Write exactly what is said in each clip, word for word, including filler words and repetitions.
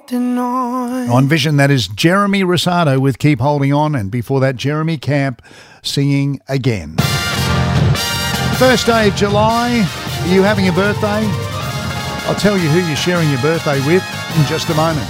holding on. On Vision, that is Jeremy Rosado with Keep Holding On, and before that, Jeremy Camp singing Again. First day of July, are you having a birthday? I'll tell you who you're sharing your birthday with in just a moment.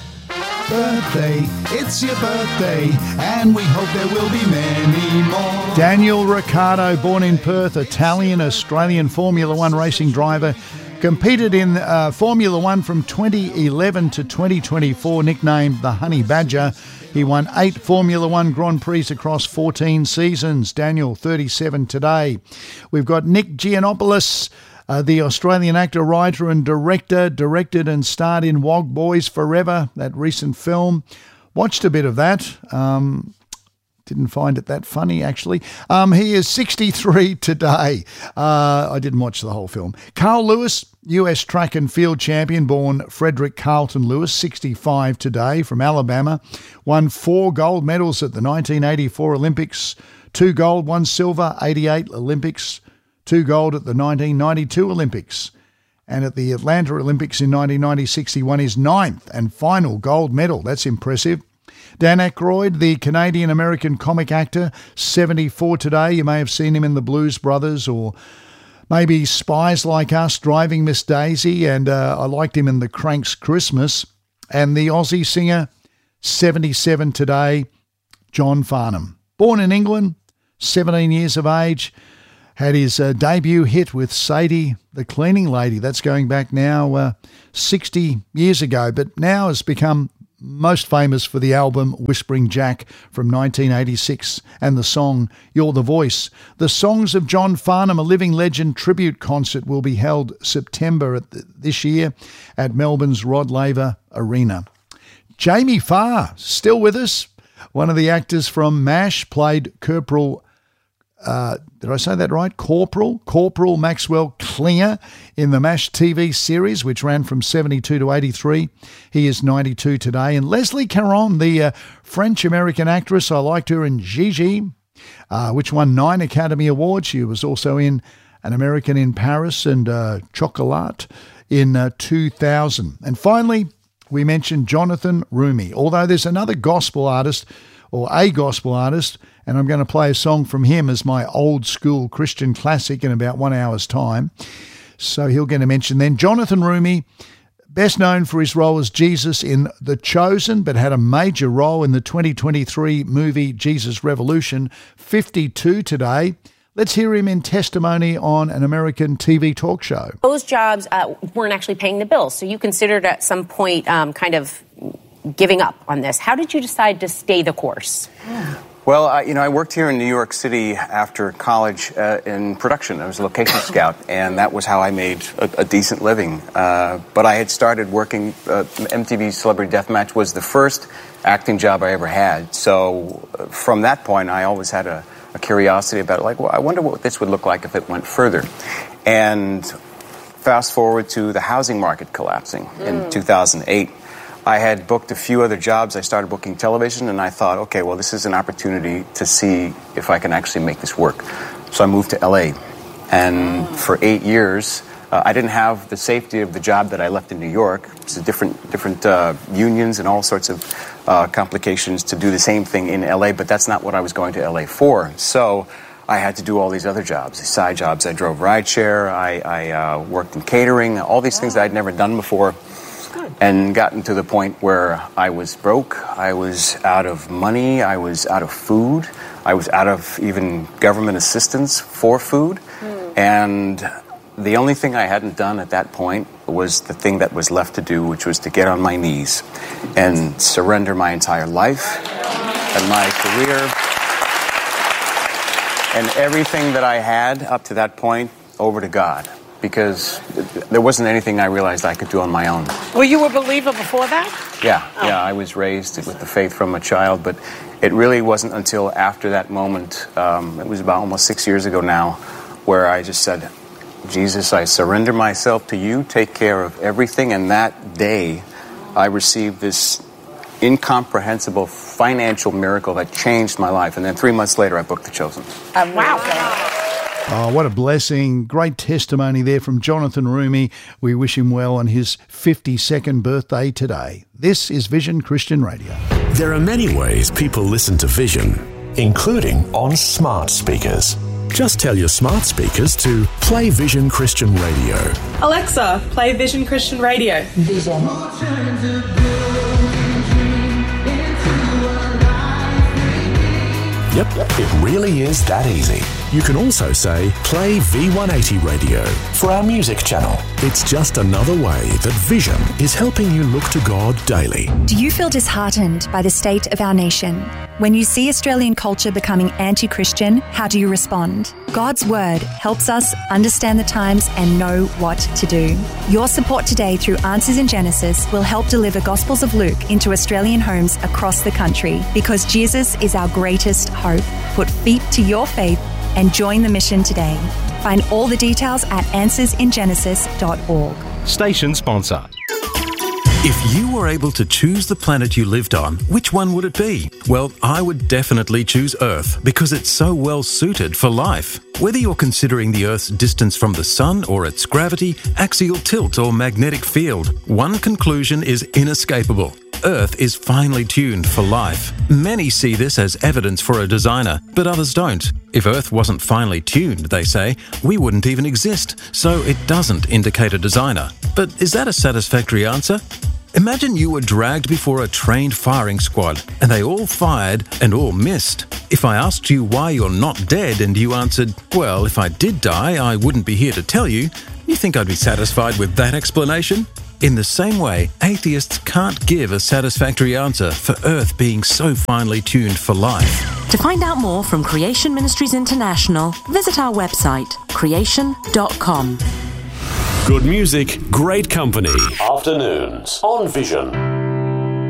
Birthday, it's your birthday, and we hope there will be many more. Daniel Ricciardo, born in Perth, Italian-Australian Formula One racing driver, competed in uh, Formula One from twenty eleven to twenty twenty-four, nicknamed the Honey Badger. He won eight Formula One Grand Prix across fourteen seasons. Daniel, thirty-seven today. We've got Nick Giannopoulos, Uh, the Australian actor, writer and director, directed and starred in Wog Boys Forever, that recent film. Watched a bit of that. Um, didn't find it that funny, actually. Um, he is sixty-three today. Uh, I didn't watch the whole film. Carl Lewis, U S track and field champion, born Frederick Carlton Lewis, sixty-five today, from Alabama. Won four gold medals at the nineteen eighty-four Olympics. Two gold, one silver, eighty-eight Olympics. Two gold at the nineteen ninety-two Olympics. And at the Atlanta Olympics in nineteen ninety-six, he won his ninth and final gold medal. That's impressive. Dan Aykroyd, the Canadian-American comic actor, seventy-four today. You may have seen him in The Blues Brothers or maybe Spies Like Us, Driving Miss Daisy, and uh, I liked him in The Cranks Christmas. And the Aussie singer, seventy-seven today, John Farnham. Born in England, seventeen years of age. Had his uh, debut hit with Sadie, the cleaning lady. That's going back now uh, sixty years ago, but now has become most famous for the album Whispering Jack from nineteen eighty-six and the song You're the Voice. The Songs of John Farnham, a Living Legend tribute concert, will be held September at the, this year at Melbourne's Rod Laver Arena. Jamie Farr, still with us. One of the actors from MASH, played Corporal Uh, did I say that right? Corporal, Corporal Maxwell Klinger in the MASH T V series, which ran from seventy-two to eighty-three. He is ninety-two today. And Leslie Caron, the uh, French-American actress, I liked her in Gigi, uh, which won nine Academy Awards. She was also in An American in Paris and uh, Chocolat in uh, two thousand. And finally, we mentioned Jonathan Roumie, although there's another gospel artist or a gospel artist, and I'm going to play a song from him as my old school Christian classic in about one hour's time. So he'll get a mention then. Jonathan Roumie, best known for his role as Jesus in The Chosen, but had a major role in the twenty twenty-three movie Jesus Revolution, fifty-two today. Let's hear him in testimony on an American T V talk show. Those jobs uh, weren't actually paying the bills, so you considered at some point um, kind of giving up on this. How did you decide to stay the course? Well, I, you know, I worked here in New York City after college uh, in production. I was a location scout, and that was how I made a, a decent living. Uh, but I had started working, uh, M T V Celebrity Deathmatch was the first acting job I ever had. So uh, from that point, I always had a, a curiosity about it. Like, well, I wonder what this would look like if it went further. And fast forward to the housing market collapsing mm. in two thousand eight. I had booked a few other jobs. I started booking television, and I thought, okay, well, this is an opportunity to see if I can actually make this work. So I moved to L A, and for eight years, uh, I didn't have the safety of the job that I left in New York. It's a different, different uh, unions and all sorts of uh, complications to do the same thing in L A, but that's not what I was going to L A for. So I had to do all these other jobs, these side jobs. I drove rideshare, I, I uh, worked in catering, all these things that I'd never done before. And gotten to the point where I was broke, I was out of money, I was out of food, I was out of even government assistance for food. Mm. And the only thing I hadn't done at that point was the thing that was left to do, which was to get on my knees and surrender my entire life and my career and everything that I had up to that point over to God. Because there wasn't anything I realized I could do on my own. Were you a believer before that? Yeah, oh. yeah, I was raised with the faith from a child, but it really wasn't until after that moment, um, it was about almost six years ago now, where I just said, Jesus, I surrender myself to you, take care of everything, and that day I received this incomprehensible financial miracle that changed my life, and then three months later I booked The Chosen. Um, wow. Oh, what a blessing. Great testimony there from Jonathan Rumi. We wish him well on his fifty-second birthday today. This is Vision Christian Radio. There are many ways people listen to Vision, including on smart speakers. Just tell your smart speakers to play Vision Christian Radio. Alexa, play Vision Christian Radio. Vision. Yep, it really is that easy. You can also say, play V one eighty Radio for our music channel. It's just another way that Vision is helping you look to God daily. Do you feel disheartened by the state of our nation? When you see Australian culture becoming anti-Christian, how do you respond? God's Word helps us understand the times and know what to do. Your support today through Answers in Genesis will help deliver Gospels of Luke into Australian homes across the country, because Jesus is our greatest hope. Put feet to your faith and join the mission today. Find all the details at answers in genesis dot org. Station sponsor. If you were able to choose the planet you lived on, which one would it be? Well, I would definitely choose Earth because it's so well suited for life. Whether you're considering the Earth's distance from the Sun or its gravity, axial tilt or magnetic field, one conclusion is inescapable. Earth is finely tuned for life. Many see this as evidence for a designer, but others don't. If Earth wasn't finely tuned, they say, we wouldn't even exist, so it doesn't indicate a designer. But is that a satisfactory answer? Imagine you were dragged before a trained firing squad, and they all fired and all missed. If I asked you why you're not dead and you answered, well, if I did die, I wouldn't be here to tell you, you think I'd be satisfied with that explanation? In the same way, atheists can't give a satisfactory answer for Earth being so finely tuned for life. To find out more from Creation Ministries International, visit our website, creation dot com. Good music, great company. Afternoons on Vision.